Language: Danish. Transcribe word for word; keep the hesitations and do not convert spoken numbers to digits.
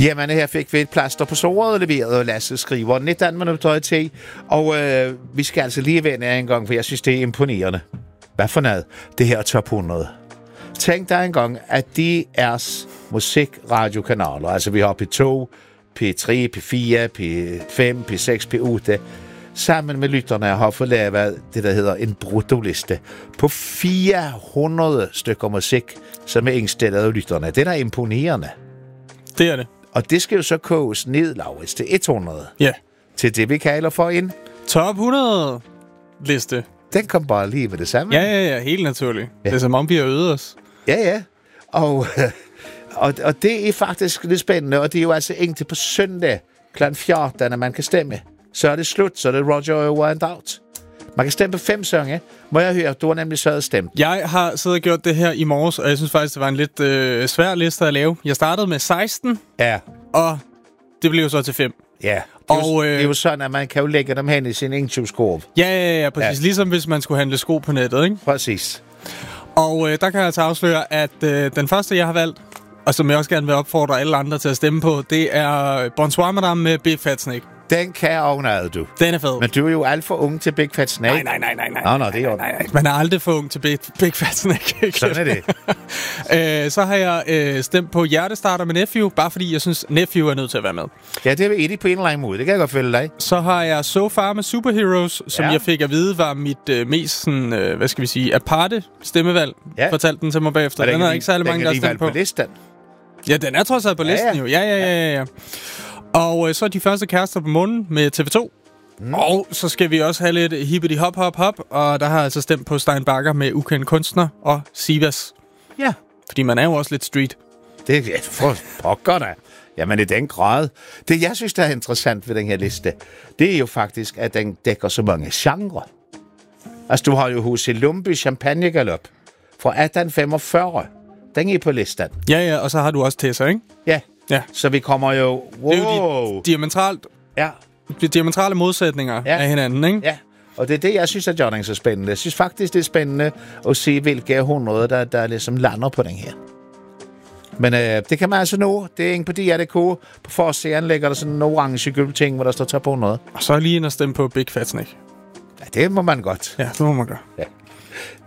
Jamen, her fik vi et plaster på såret leveret, og Lasse skriver nitten minutter til. Og øh, vi skal altså lige vende en gang, for jeg synes, det er imponerende. Hvad for noget? Det her top hundrede. Tænk dig en gang, at de er musikradiokanaler. Altså, vi har P to, P tre, P fire, P fem, P seks, P otte. Sammen med lytterne har fået lavet det, der hedder en bruttoliste på fire hundrede stykker musik, som er indstillet af lytterne. Det er da imponerende. Det er det. Og det skal jo så koges ned, Laurits, til hundrede. Ja. Til det, vi kalder for en... Top hundrede liste. Den kom bare lige med det samme. Ja, ja, ja. Helt naturligt. Ja. Det er som om, vi har øvet os. Ja, ja. Og, og, og det er faktisk lidt spændende, og det er jo altså indtil på søndag klokken fjorten, at man kan stemme. Så er det slut, så er det Roger over and out. Man kan stemme på fem sange. Må jeg høre, du har nemlig så stemt. Jeg har siddet og gjort det her i morges, og jeg synes faktisk, det var en lidt øh, svær liste at lave. Jeg startede med seksten, Ja. og det blev jo så til fem. Ja. Det er, Og, jo, øh, det er jo sådan, at man kan jo lægge dem hen i sin indkøbskurv. Ja, ja, ja, præcis. Ja. Ligesom hvis man skulle handle sko på nettet, ikke? Præcis. Og øh, der kan jeg altså afsløre, at øh, den første, jeg har valgt, og som jeg også gerne vil opfordre alle andre til at stemme på, det er Bonsoir Madame med Big Fat Snake. Den kan jeg også, du. Den er fed. Men du er jo alt for ung til Big Fat Snake. Nej, nej, nej, nej, Nå, nej. nå, det er jo... Nej, nej. Man er aldrig for ung til Big, Big Fat Snake. Sådan er det. øh, så har jeg øh, stemt på Hjertestarter med Nephew, bare fordi jeg synes, Nephew er nødt til at være med. Ja, det er vi Eddie på en eller anden måde. Det kan jeg godt følge dig. Så har jeg So Far med Superheroes, som Ja. jeg fik at vide var mit øh, mest, sådan, øh, hvad skal vi sige, aparte stemmevalg. Ja. Fortalte den til mig bagefter. Den, den er ikke særlig mange, der har stemt på. på listen. Ja, den er trods alt på Ja, listen ja. jo. Ja, ja, ja, ja, ja. Og øh, så De første kærester på månen med T V to. Mm. Og så skal vi også have lidt hippity hop hop hop. Og der har jeg altså stemt på Stein Bakker med Ukendt kunstner og Sivas. Ja. Fordi man er jo også lidt street. Det er for pokker da. Jamen i den grad. Det, jeg synes, der er interessant ved den her liste, det er jo faktisk, at den dækker så mange genrer. Altså, du har jo H C Lumby Champagne Galop fra atten femogfyrre. Den er på listen. Ja, ja, og så har du også Tessa, ikke? Ja. Ja. Så vi kommer jo... Wow. Det er jo de diametralt, Ja. de diametrale modsætninger Ja. af hinanden, ikke? Ja. Og det er det, jeg synes, at Jørgen er så spændende. Jeg synes faktisk, det er spændende at se, hvilke hundrede, der, der ligesom lander på den her. Men øh, det kan man altså nå. Det er ingen på D R punktum D K. På forsiden ligger der sådan en orange gul ting, hvor der står top hundrede. Og så lige ind og stemme på Big Fat Snake. Ja, det må man godt. Ja, det må man gøre. Ja.